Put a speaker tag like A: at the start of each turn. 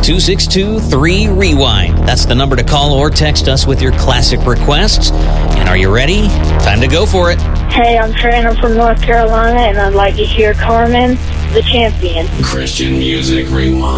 A: 262-3REWIND. That's the number to call or text us with your classic requests. And are you ready? Time to go for it.
B: Hey, I'm Fran. I'm from North Carolina, and I'd like to hear Carmen, the Champion.
C: Christian Music Rewind.